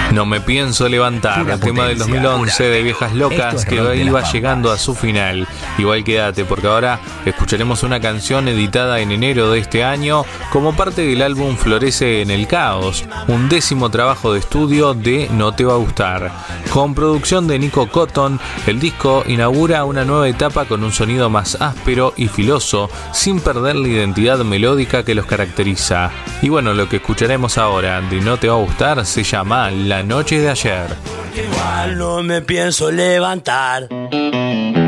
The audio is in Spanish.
No me pienso levantar, el tema del 2011 de Viejas Locas que iba llegando a su final. Igual quédate porque ahora escucharemos una canción editada en enero de este año como parte del álbum Florece en el Caos, un 10º trabajo de estudio de No Te Va a Gustar. Con producción de Nico Cotton, el disco inaugura una nueva etapa con un sonido más áspero y filoso, sin perder la identidad melódica que los caracteriza. Y bueno, lo que escucharemos ahora de No Te Va a Gustar se llama La Noche de Ayer. Igual no me pienso levantar.